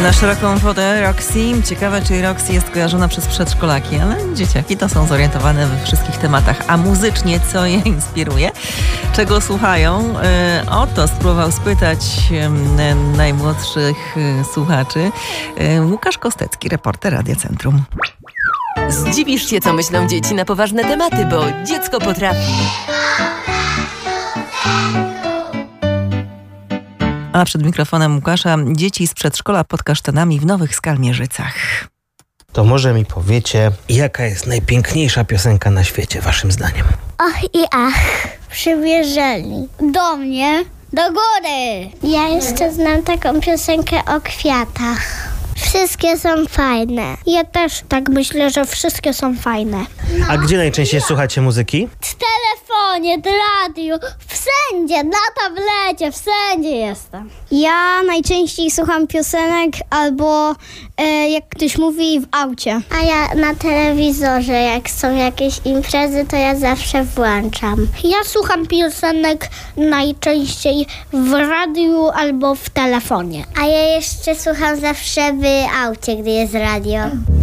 Na szeroką wodę Roxy. Ciekawe, czy Roxy jest kojarzona przez przedszkolaki, ale dzieciaki to są zorientowane we wszystkich tematach. A muzycznie co je inspiruje? Czego słuchają? O to spróbował spytać najmłodszych słuchaczy Łukasz Kostecki, reporter Radia Centrum. Zdziwisz się, co myślą dzieci na poważne tematy, bo dziecko potrafi. A przed mikrofonem Łukasza dzieci z przedszkola pod Kasztanami w Nowych Skalmierzycach. To może mi powiecie, jaka jest najpiękniejsza piosenka na świecie, waszym zdaniem? Och i ach, przywieżeli do mnie, do góry. Ja jeszcze znam taką piosenkę o kwiatach. Wszystkie są fajne. Ja też tak myślę, że wszystkie są fajne. A gdzie najczęściej słuchacie muzyki? W telefonie, w radiu, wszędzie, na tablecie, wszędzie jestem. Ja najczęściej słucham piosenek albo jak ktoś mówi w aucie. A ja na telewizorze, jak są jakieś imprezy, to ja zawsze włączam. Ja słucham piosenek najczęściej w radiu albo w telefonie. A ja jeszcze słucham zawsze w aucie, gdy jest radio.